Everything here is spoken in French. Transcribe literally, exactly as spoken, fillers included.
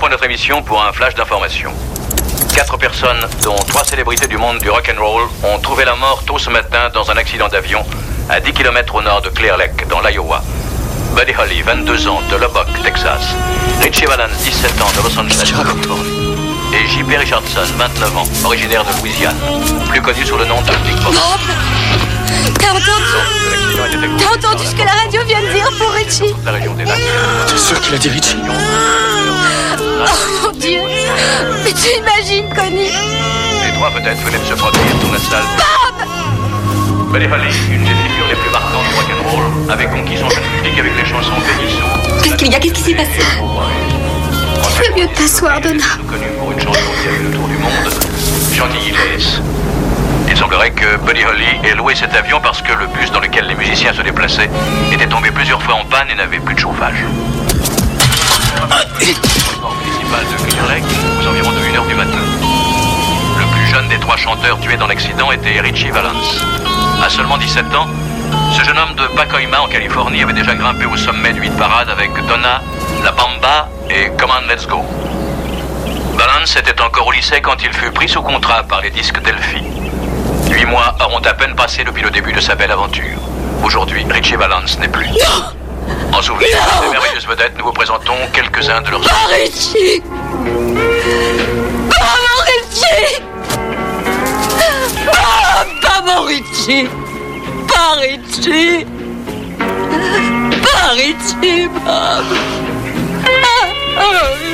interrompons notre émission pour un flash d'information. Quatre personnes, dont trois célébrités du monde du rock'n'roll, ont trouvé la mort tôt ce matin dans un accident d'avion à dix kilomètres au nord de Clear Lake, dans l'Iowa. Buddy Holly, vingt-deux ans, de Lubbock, Texas. Ritchie Valens, dix-sept ans, de Los Angeles, Californie. Et J P Richardson, vingt-neuf ans, originaire de Louisiane, plus connu sous le nom de Big Bob. T'as entendu T'as entendu ce que la radio vient de dire pour Ritchie? T'es sûr qu'il a dit Ritchie? Oh mon Dieu! Mais tu imagines, Connie? Les trois peut-être venaient de se produire dans la salle. Bob! Buddy Holly, une des figures les plus marquantes du rock'n'roll, avait conquis son jeune public avec les chansons d'Eddie. Qu'est-ce qu'il y a? Qu'est-ce qui s'est passé? Fais mieux de t'asseoir, Donna. Connu pour une chanson qui a eu le tour du monde, Chantilly Lace. Il semblerait que Buddy Holly ait loué cet avion parce que le bus dans lequel les musiciens se déplaçaient était tombé plusieurs fois en panne et n'avait plus de chauffage. L'aéroport municipal de Clear Lake, aux environs de une heure du matin. Le plus jeune des trois chanteurs tués dans l'accident était Ritchie Valens. À seulement dix-sept ans, ce jeune homme de Pacoima en Californie avait déjà grimpé au sommet du hit-parade avec Donna, La Bamba et Come On Let's Go. Valens était encore au lycée quand il fut pris sous contrat par les disques Delphi. Huit mois auront à peine passé depuis le début de sa belle aventure. Aujourd'hui, Ritchie Valens n'est plus. En souvenir de ces merveilleuses vedettes, nous vous présentons quelques-uns de leurs... Pas Ritchie! Pas mon Ritchie! Ah, pas mon Ritchie! Pas Ritchie! Pas Ritchie, Bob! Ah, oh.